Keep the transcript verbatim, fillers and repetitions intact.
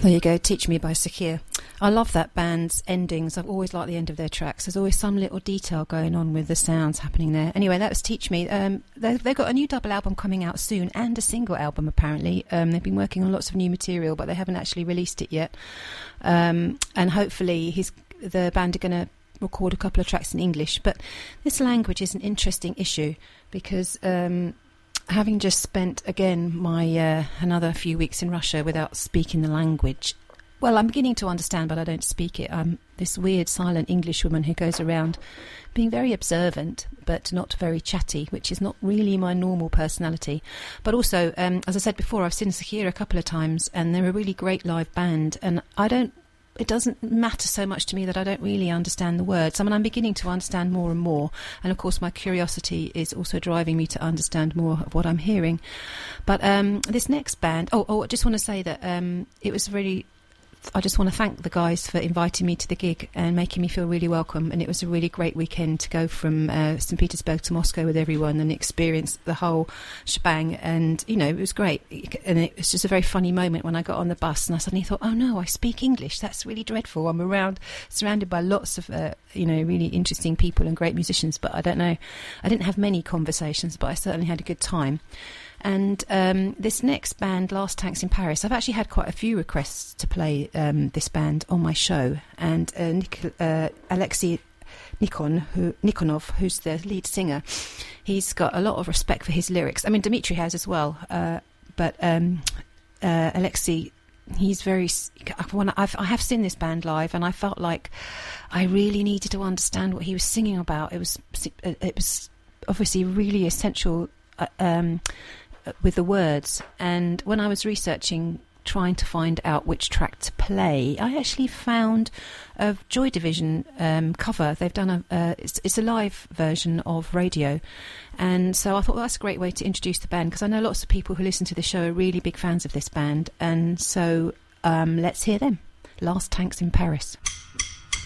There you go, Teach Me by Sakir. I love that band's endings. I've always liked the end of their tracks. There's always some little detail going on with the sounds happening there. Anyway, that was Teach Me. Um, they've, they've got a new double album coming out soon and a single album, apparently. Um, they've been working on lots of new material, but they haven't actually released it yet. Um, and hopefully he's, the band are going to record a couple of tracks in English. But this language is an interesting issue because... Um, having just spent, again, my uh, another few weeks in Russia without speaking the language, well, I'm beginning to understand, but I don't speak it. I'm this weird, silent English woman who goes around being very observant, but not very chatty, which is not really my normal personality. But also, um, as I said before, I've seen Sakir a couple of times, and they're a really great live band, and I don't it doesn't matter so much to me that I don't really understand the words. I mean, I'm beginning to understand more and more. And, of course, my curiosity is also driving me to understand more of what I'm hearing. But um, this next band... Oh, oh, I just want to say that um, it was really... I just want to thank the guys for inviting me to the gig and making me feel really welcome. And it was a really great weekend to go from uh, Saint Petersburg to Moscow with everyone and experience the whole shebang. And, you know, it was great. And it was just a very funny moment when I got on the bus and I suddenly thought, oh, no, I speak English. That's really dreadful. I'm around, surrounded by lots of, uh, you know, really interesting people and great musicians. But I don't know. I didn't have many conversations, but I certainly had a good time. And um, this next band, Last Tanks in Paris, I've actually had quite a few requests to play um, this band on my show. And uh, Nik- uh, Alexei Nikon, who, Nikonov, who's the lead singer, he's got a lot of respect for his lyrics. I mean, Dmitry has as well. Uh, but um, uh, Alexei, he's very... I've, I have seen this band live, and I felt like I really needed to understand what he was singing about. It was, it was obviously really essential... Uh, um, with the words, and when I was researching, trying to find out which track to play, I actually found a Joy Division um, cover. They've done a uh, it's, it's a live version of Radio, and so I thought, well, that's a great way to introduce the band, because I know lots of people who listen to the show are really big fans of this band, and so um, let's hear them. Last Tanks in Paris.